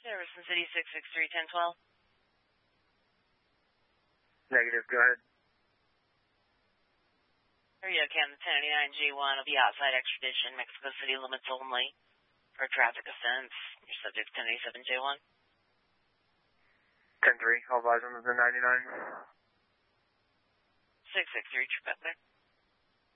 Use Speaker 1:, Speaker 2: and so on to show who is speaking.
Speaker 1: Jefferson City 663-1012.
Speaker 2: Negative, go ahead.
Speaker 1: Area Cam 1089G1 will be outside extradition, Mexico City limits only for traffic offense. Your subject's 1087J1.
Speaker 2: 10-3, all eyes on the 99.
Speaker 1: 663, trip up there.